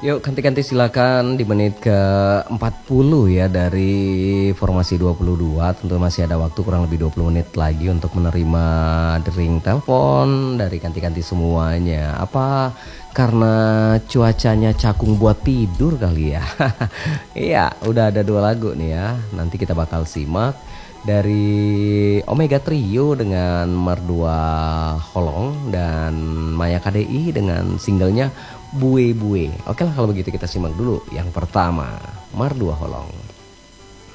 Yuk ganti-ganti silakan di menit ke 40 ya dari formasi 22. Tentu masih ada waktu kurang lebih 20 menit lagi untuk menerima dering telepon dari ganti-ganti semuanya. Apa karena cuacanya cakung buat tidur kali ya? Iya, udah ada 2 lagu nih ya. Nanti kita bakal simak dari Omega Trio dengan Merdua Holong dan Maya KDI dengan singlenya Bue Bue. Oke lah kalau begitu kita simak dulu yang pertama, Merdua Holong.